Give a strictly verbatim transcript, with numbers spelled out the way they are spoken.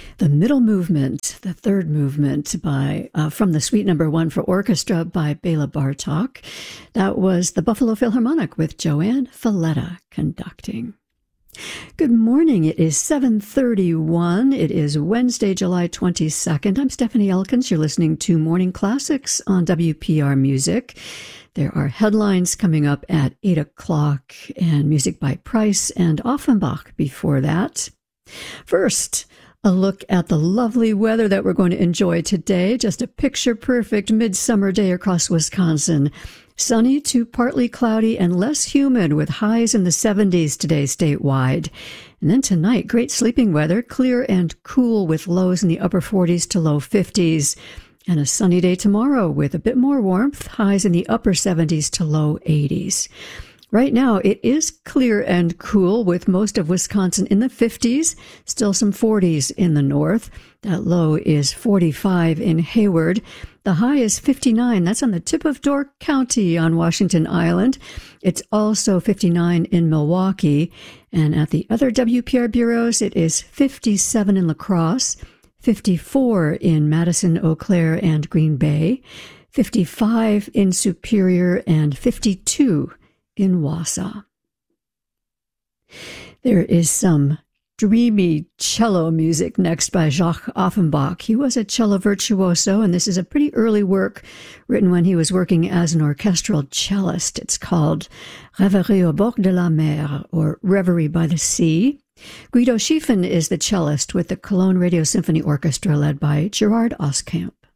The middle movement, the third movement by uh, from the Suite Number One for Orchestra by Bela Bartok. That was the Buffalo Philharmonic with Joanne Falletta conducting. Good morning. It is seven thirty-one. It is Wednesday, July twenty-second. I'm Stephanie Elkins. You're listening to Morning Classics on W P R Music. There are headlines coming up at eight o'clock and music by Price and Offenbach before that. First, a look at the lovely weather that we're going to enjoy today. Just a picture-perfect midsummer day across Wisconsin. Sunny to partly cloudy and less humid with highs in the seventies today statewide. And then tonight, great sleeping weather, clear and cool with lows in the upper forties to low fifties. And a sunny day tomorrow with a bit more warmth, highs in the upper seventies to low eighties. Right now, it is clear and cool with most of Wisconsin in the fifties, still some forties in the north. That low is forty-five in Hayward. The high is fifty-nine. That's on the tip of Door County on Washington Island. It's also fifty-nine in Milwaukee. And at the other W P R bureaus, it is fifty-seven in La Crosse, fifty-four in Madison, Eau Claire, and Green Bay, fifty-five in Superior, and fifty-two in Wausau. There is some dreamy cello music next by Jacques Offenbach. He was a cello virtuoso, and this is a pretty early work written when he was working as an orchestral cellist. It's called Rêverie au bord de la mer, or Reverie by the Sea. Guido Schiefen is the cellist with the Cologne Radio Symphony Orchestra led by Gerard Oskamp.